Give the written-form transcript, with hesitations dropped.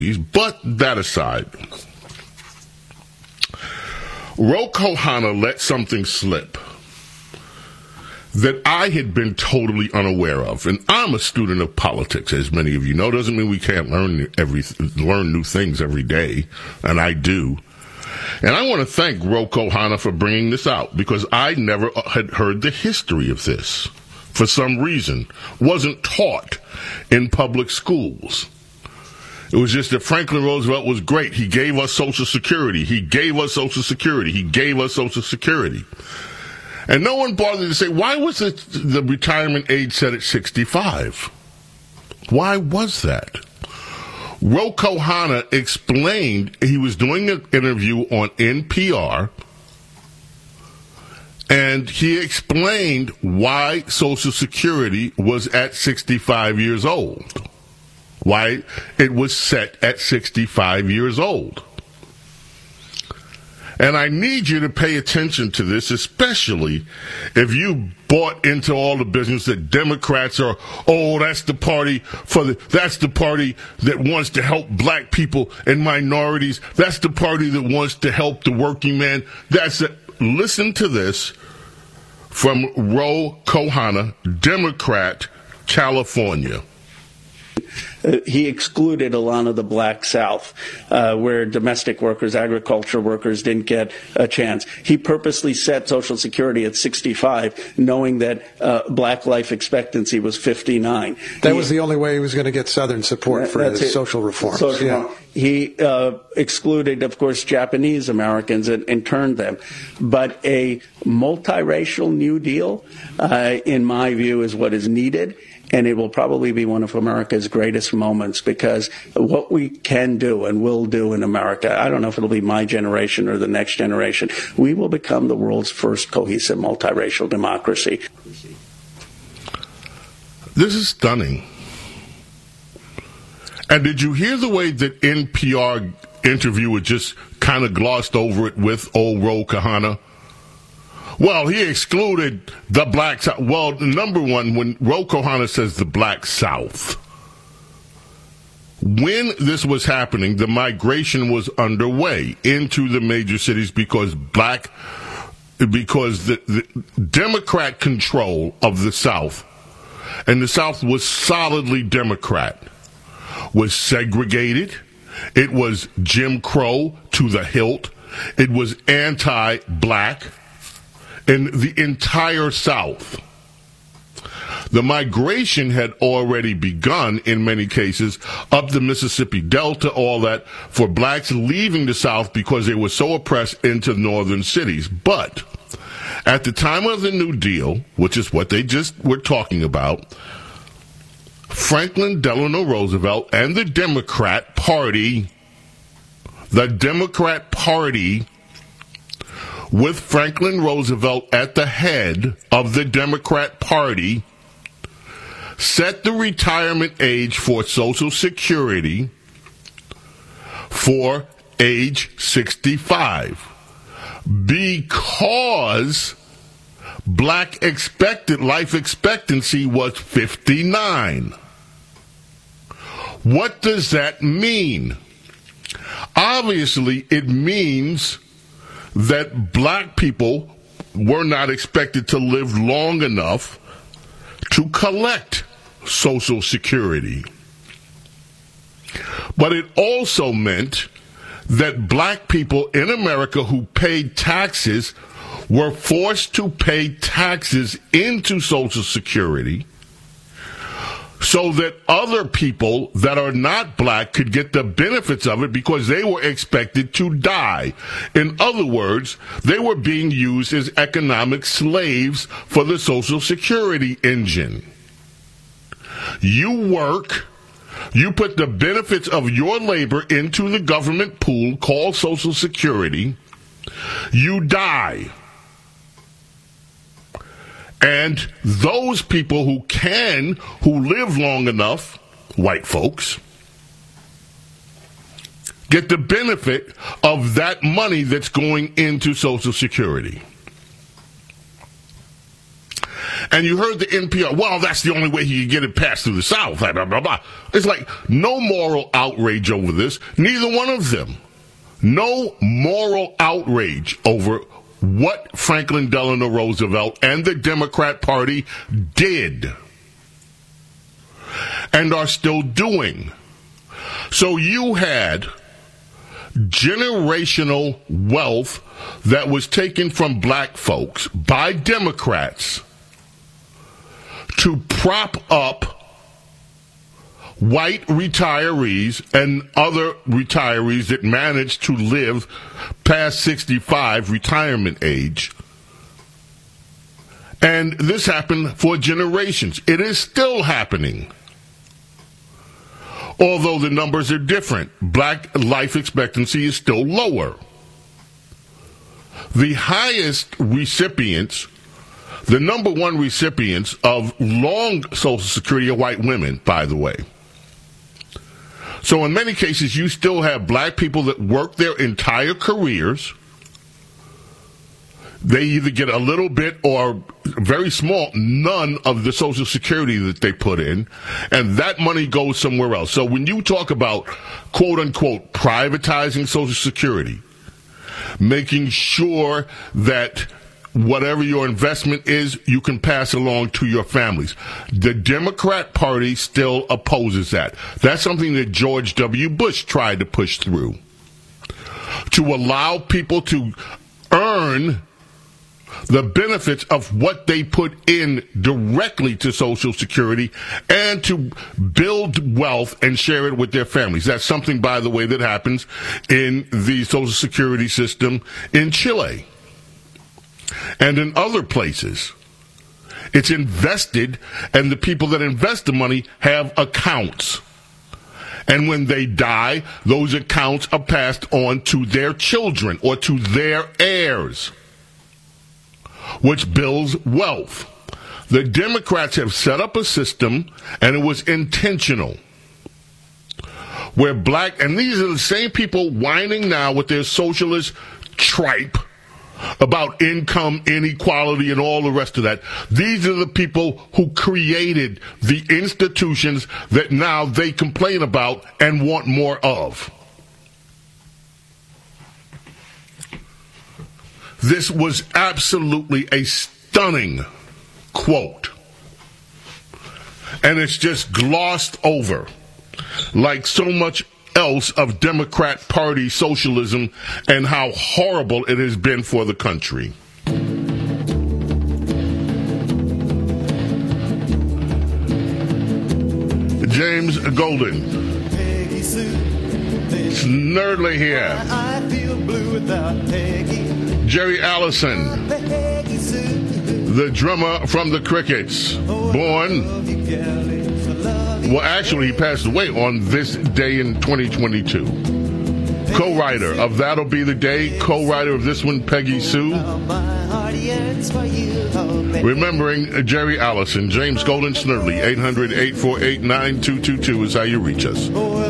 But that aside, Ro Khanna let something slip that I had been totally unaware of. And I'm a student of politics, as many of you know. Doesn't mean we can't learn new things every day, and I do. And I want to thank Ro Khanna for bringing this out, because I never had heard the history of this. For some reason, wasn't taught in public schools. It was just that Franklin Roosevelt was great. He gave us Social Security. He gave us Social Security. He gave us Social Security. And no one bothered to say, why was the retirement age set at 65? Why was that? Ro Khanna explained, he was doing an interview on NPR, and he explained why Social Security was at 65 years old. Why it was set at 65 years old. And I need you to pay attention to this, especially if you bought into all the business that Democrats are, that's the party that's the party that wants to help black people and minorities. That's the party that wants to help the working man. Listen to this from Ro Khanna, Democrat, California. He excluded a lot of the Black South, where domestic workers, agriculture workers didn't get a chance. He purposely set Social Security at 65, knowing that black life expectancy was 59. That was the only way he was going to get Southern support for his social reforms. He excluded, of course, Japanese Americans and turned them. But a multiracial New Deal, in my view, is what is needed. And it will probably be one of America's greatest moments, because what we can do and will do in America, I don't know if it'll be my generation or the next generation, we will become the world's first cohesive multiracial democracy. This is stunning. And did you hear the way that NPR interviewer just kind of glossed over it with old Ro Khanna? Well, he excluded the Black South. Well, number one, when Ro Khanna says the Black South, when this was happening, the migration was underway into the major cities because the Democrat control of the South, and the South was solidly Democrat, was segregated. It was Jim Crow to the hilt. It was anti-black. In the entire South, the migration had already begun in many cases up the Mississippi Delta, all that, for blacks leaving the South because they were so oppressed into northern cities. But at the time of the New Deal, which is what they just were talking about, Franklin Delano Roosevelt and the Democrat Party, with Franklin Roosevelt at the head of the Democrat Party, set the retirement age for Social Security for age 65 because black life expectancy was 59. What does that mean? Obviously, it means that black people were not expected to live long enough to collect Social Security. But it also meant that black people in America who paid taxes were forced to pay taxes into Social Security so that other people that are not black could get the benefits of it because they were expected to die. In other words, they were being used as economic slaves for the Social Security engine. You work, you put the benefits of your labor into the government pool called Social Security, you die. And those people who live long enough, white folks, get the benefit of that money that's going into Social Security. And you heard the NPR, well, that's the only way he could get it passed through the South, blah, blah, blah. It's like no moral outrage over this. Neither one of them. No moral outrage over what Franklin Delano Roosevelt and the Democrat Party did and are still doing. So you had generational wealth that was taken from black folks by Democrats to prop up white retirees and other retirees that managed to live past 65 retirement age. And this happened for generations. It is still happening. Although the numbers are different, black life expectancy is still lower. The highest recipients, the number one recipients of long Social Security are white women, by the way. So in many cases, you still have black people that work their entire careers. They either get a little bit or very small, none of the Social Security that they put in, and that money goes somewhere else. So when you talk about, quote unquote, privatizing Social Security, making sure that whatever your investment is, you can pass along to your families. The Democrat Party still opposes that. That's something that George W. Bush tried to push through, to allow people to earn the benefits of what they put in directly to Social Security and to build wealth and share it with their families. That's something, by the way, that happens in the Social Security system in Chile and in other places. It's invested, and the people that invest the money have accounts. And when they die, those accounts are passed on to their children or to their heirs, which builds wealth. The Democrats have set up a system, and it was intentional, where black, and these are the same people whining now with their socialist tripe about income inequality and all the rest of that. These are the people who created the institutions that now they complain about and want more of. This was absolutely a stunning quote. And it's just glossed over, like so much else of Democrat Party socialism and how horrible it has been for the country. James Golden. Snerdley here. Jerry Allison, the drummer from the Crickets, born, well, actually, he passed away on this day in 2022. Co-writer of That'll Be the Day, co-writer of this one, Peggy Sue. Remembering Jerry Allison, James Golden Snerdley, 800-848-9222 is how you reach us.